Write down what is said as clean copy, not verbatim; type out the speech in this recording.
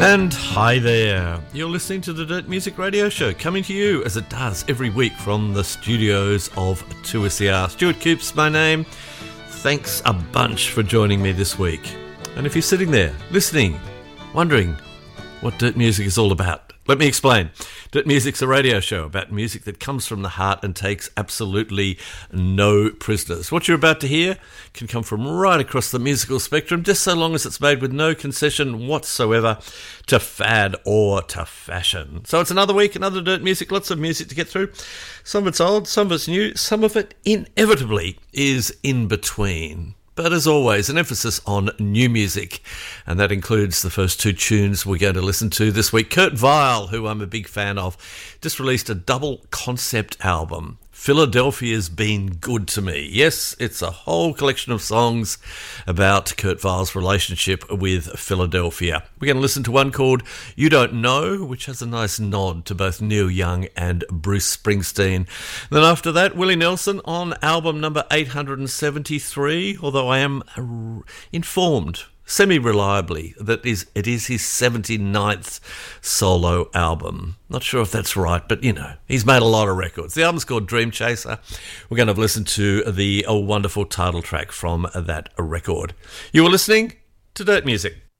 And hi there, you're listening to the Dirt Music Radio Show, coming to you as it does every week from the studios of 2SER. Stuart Coop's my name. Thanks a bunch for joining me this week. And if you're sitting there, listening, wondering what Dirt Music is all about, let me explain. Dirt Music's a radio show about music that comes from the heart and takes absolutely no prisoners. What you're about to hear can come from right across the musical spectrum, just so long as it's made with no concession whatsoever to fad or to fashion. So it's another week, another Dirt Music, lots of music to get through. Some of it's old, some of it's new, some of it inevitably is in between. But as always, an emphasis on new music, and that includes the first two tunes we're going to listen to this week. Kurt Vile, who I'm a big fan of, just released a double concept album, Philadelphia's Been Good to Me. Yes, it's a whole collection of songs about Kurt Vile's relationship with Philadelphia. We're going to listen to one called You Don't Know, which has a nice nod to both Neil Young and Bruce Springsteen. Then after that, Willie Nelson on album number 873, although I am informed semi-reliably that it is his 79th solo album. Not sure if that's right, but you know, he's made a lot of records. The album's called Dream Chaser. We're going to listen to the wonderful title track from that record. You were listening to Dirt Music.